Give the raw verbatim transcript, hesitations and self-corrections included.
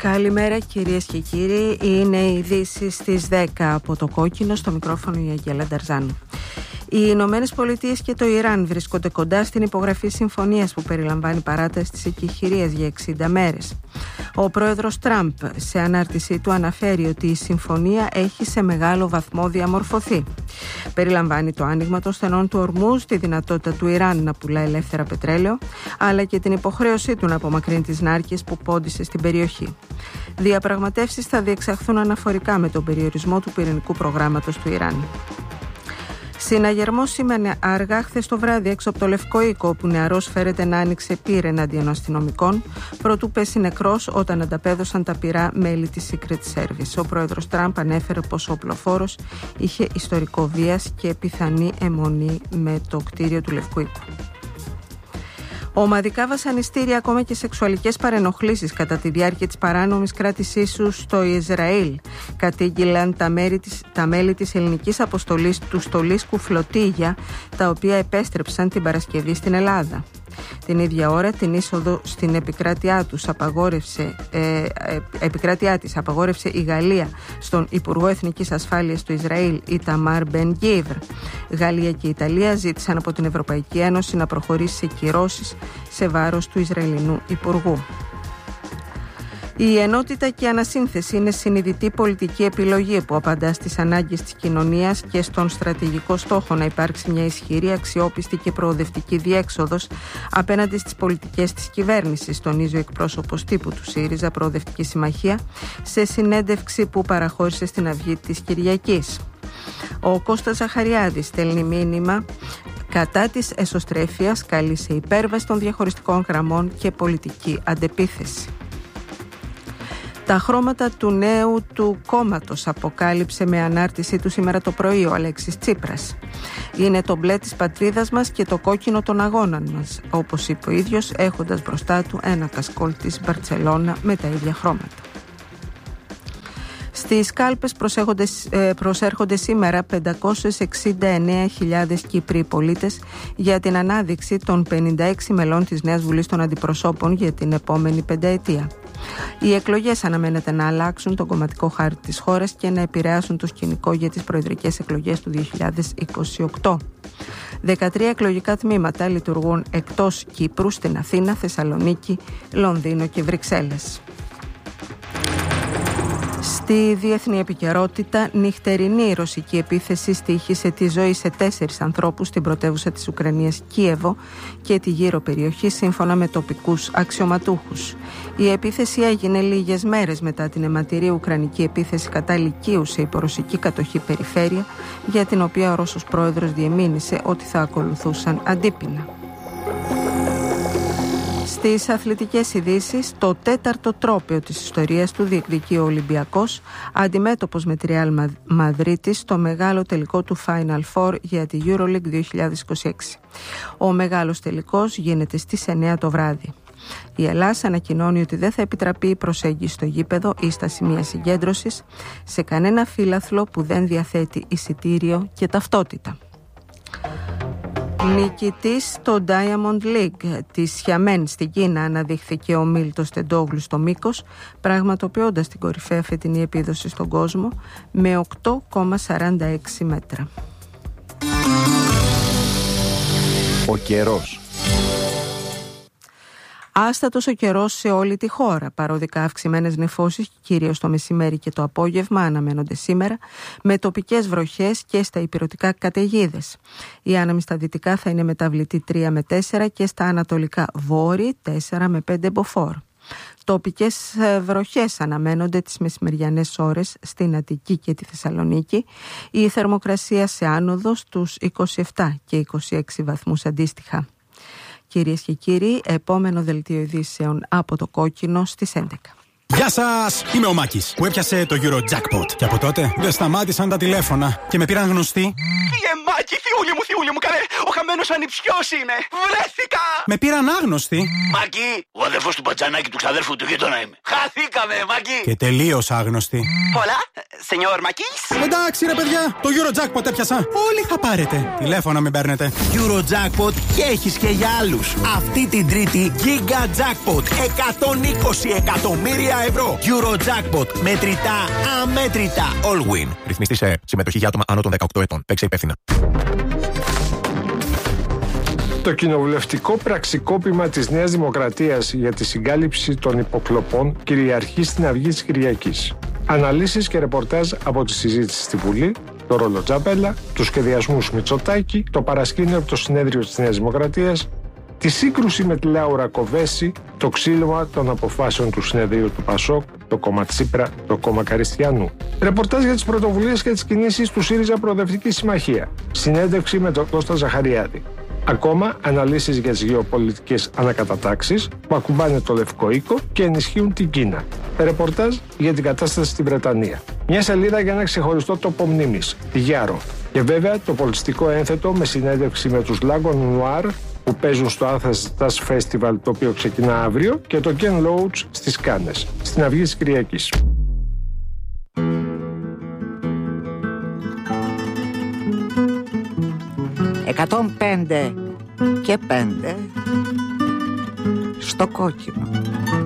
Καλημέρα κυρίες και κύριοι, είναι οι ειδήσεις στις δέκα από το Κόκκινο, στο μικρόφωνο η Αγγέλα Νταρζάνου. Οι Ηνωμένες Πολιτείες και το Ιράν βρίσκονται κοντά στην υπογραφή συμφωνίας που περιλαμβάνει παράταση της εκεχηρίας για εξήντα μέρες. Ο πρόεδρος Τραμπ σε ανάρτησή του αναφέρει ότι η συμφωνία έχει σε μεγάλο βαθμό διαμορφωθεί. Περιλαμβάνει το άνοιγμα των στενών του Ορμούζ, τη δυνατότητα του Ιράν να πουλά ελεύθερα πετρέλαιο, αλλά και την υποχρέωσή του να απομακρύνει τις νάρκες που πόντισε στην περιοχή. Διαπραγματεύσεις θα διεξαχθούν αναφορικά με τον περιορισμό του πυρηνικού προγράμματος του Ιράν. Συναγερμός σήμανε αργά χθες το βράδυ έξω από το Λευκό Οίκο, όπου νεαρός φέρεται να άνοιξε πυρ εναντίον αστυνομικών, προτού πέσει νεκρός όταν ανταπέδωσαν τα πυρά μέλη της Secret Service. Ο πρόεδρος Τραμπ ανέφερε πως ο οπλοφόρος είχε ιστορικό βίας και πιθανή αιμονή με το κτίριο του Λευκού Οίκου. Ομαδικά βασανιστήρια, ακόμα και σεξουαλικές παρενοχλήσεις κατά τη διάρκεια της παράνομης κράτησής του στο Ισραήλ κατήγγειλαν τα, μέρη της, τα μέλη της ελληνικής αποστολής του Στολίσκου Φλωτίγια, τα οποία επέστρεψαν την Παρασκευή στην Ελλάδα. Την ίδια ώρα την είσοδο στην επικράτειά τους απαγόρευσε, ε, ε, επικράτειά της απαγόρευσε η Γαλλία στον Υπουργό Εθνικής Ασφάλειας του Ισραήλ Ιταμάρ Μπεν Γκβίρ. Γαλλία και Ιταλία ζήτησαν από την Ευρωπαϊκή Ένωση να προχωρήσει σε κυρώσεις σε βάρος του Ισραηλινού Υπουργού. Η ενότητα και η ανασύνθεση είναι συνειδητή πολιτική επιλογή που απαντά στις ανάγκες της κοινωνίας και στον στρατηγικό στόχο να υπάρξει μια ισχυρή, αξιόπιστη και προοδευτική διέξοδος απέναντι στις πολιτικές της κυβέρνησης, τονίζει ο εκπρόσωπος τύπου του ΣΥΡΙΖΑ Προοδευτική Συμμαχία σε συνέντευξη που παραχώρησε στην Αυγή της Κυριακής. Ο Κώστας Ζαχαριάδης στέλνει μήνυμα κατά της εσωστρέφειας, καλεί σε υπέρβαση των διαχωριστικών γραμμών και πολιτική αντεπίθεση. Τα χρώματα του νέου του κόμματος αποκάλυψε με ανάρτησή του σήμερα το πρωί ο Αλέξης Τσίπρας. Είναι το μπλε της πατρίδας μας και το κόκκινο των αγώνων μας, όπως είπε ο ίδιος, έχοντας μπροστά του ένα κασκόλ της Μπαρτσελώνα με τα ίδια χρώματα. Στις κάλπες προσέρχονται σήμερα πεντακόσιες εξήντα εννέα χιλιάδες Κύπροι πολίτες για την ανάδειξη των πενήντα έξι μελών της Νέας Βουλής των Αντιπροσώπων για την επόμενη πενταετία. Οι εκλογές αναμένεται να αλλάξουν τον κομματικό χάρτη της χώρας και να επηρεάσουν το σκηνικό για τις προεδρικές εκλογές του δύο χιλιάδες είκοσι οκτώ. δεκατρία εκλογικά τμήματα λειτουργούν εκτός Κύπρου στην Αθήνα, Θεσσαλονίκη, Λονδίνο και Βρυξέλλες. Στη διεθνή επικαιρότητα, νυχτερινή ρωσική επίθεση στοίχησε τη ζωή σε τέσσερις ανθρώπους στην πρωτεύουσα της Ουκρανίας Κίεβο και τη γύρω περιοχή, σύμφωνα με τοπικούς αξιωματούχους. Η επίθεση έγινε λίγες μέρες μετά την αιματηρή ουκρανική επίθεση κατά λυκείου σε υπορωσική κατοχή περιφέρεια, για την οποία ο Ρώσος πρόεδρος διεμήνυσε ότι θα ακολουθούσαν αντίπεινα. Στις αθλητικές ειδήσεις, το τέταρτο τρόπαιο της ιστορίας του διεκδικεί ο Ολυμπιακός, αντιμέτωπος με τη Ρεάλ Μαδρίτης στο μεγάλο τελικό του Final Four για τη EuroLeague δύο χιλιάδες είκοσι έξι. Ο μεγάλος τελικός γίνεται στις εννέα το βράδυ. Η Ελλάς ανακοινώνει ότι δεν θα επιτραπεί η προσέγγιση στο γήπεδο ή στα σημεία συγκέντρωσης σε κανένα φύλαθλο που δεν διαθέτει εισιτήριο και ταυτότητα. Νικητής στο Diamond League της Χιαμέν στην Κίνα αναδείχθηκε ο Μίλτος Τεντόγλου στο μήκος, πραγματοποιώντας την κορυφαία φετινή επίδοση στον κόσμο με οκτώ κόμμα σαράντα έξι μέτρα. Ο καιρός. Άστατος ο καιρός σε όλη τη χώρα. Παροδικά αυξημένες νεφώσεις, κυρίως το μεσημέρι και το απόγευμα, αναμένονται σήμερα, με τοπικές βροχές και στα ηπειρωτικά καταιγίδες. Η άνεμη στα δυτικά θα είναι μεταβλητή τρία με τέσσερα και στα ανατολικά βόρειοι τέσσερα με πέντε μποφόρ. Τοπικές βροχές αναμένονται τις μεσημεριανές ώρες στην Αττική και τη Θεσσαλονίκη. Η θερμοκρασία σε άνοδο στους είκοσι επτά και είκοσι έξι βαθμούς αντίστοιχα. Κυρίες και κύριοι, επόμενο δελτίο ειδήσεων από το Κόκκινο στις έντεκα. Γεια σας! Είμαι ο Μάκης που έπιασε το Eurojackpot. Και από τότε δεν σταμάτησαν τα τηλέφωνα και με πήραν γνωστοί. Φύγε Μάκη, θειούλη μου, θειούλη μου, καλέ! Ο χαμένος ανιψιός είμαι! Βρέθηκα! Με πήραν άγνωστοι. Μάκη, ο αδερφός του Μπατζανάκη του ξαδέρφου του γείτονα είμαι. Χαθήκαμε, Μάκη! Και τελείως άγνωστοι. Πολλά? Σενιόρ Μακής. Εντάξει ρε παιδιά, το Eurojackpot έπιασα. Όλοι θα πάρετε. Τηλέφωνα μην παίρνετε. Eurojackpot και έχεις και για άλλους. Αυτή την Τρίτη Giga Jackpot εκατόν είκοσι εκατομμύρια ευρώ. Eurojackpot. Μετρητά, αμέτρητα. All win. Ρυθμιστή σε συμμετοχή για άτομα άνω των δεκαοκτώ ετών. Παίξε υπεύθυνα. Το κοινοβουλευτικό πραξικόπημα της Νέας Δημοκρατίας για τη συγκάλυψη των υποκλοπών κυριαρχεί στην αυγή της Κυριακής. Αναλύσεις και ρεπορτάζ από τη συζήτηση στη Βουλή, το ρόλο Τζαπέλα, τους σχεδιασμούς Μητσοτάκη, το παρασκήνιο από το συνέδριο της Νέας Δημοκρατίας, τη σύγκρουση με τη Λάουρα Κοβέση, το ξύλωμα των αποφάσεων του συνεδρίου του Πασόκ, το κόμμα Τσίπρα, το κόμμα Καριστιανού. Ρεπορτάζ για τις πρωτοβουλίες και τις κινήσεις του ΣΥΡΙΖΑ Προοδευτική Συμμαχία. Συνέντευξη με τον Κώστα Ζαχαριάδη. Ακόμα αναλύσεις για τις γεωπολιτικές ανακατατάξεις που ακουμπάνε το Λευκό Οίκο και ενισχύουν την Κίνα. Ρεπορτάζ για την κατάσταση στη Βρετανία. Μια σελίδα για ένα ξεχωριστό τόπο μνήμης, τη Γιάρο. Και βέβαια το πολιτιστικό ένθετο με συνέντευξη με τους Lagon Noir που παίζουν στο Athens Jazz Festival, το οποίο ξεκινά αύριο, και το Ken Loach στις Κάνες, στην αυγή της Κυριακής. εκατόν πέντε και πέντε στο κόκκινο.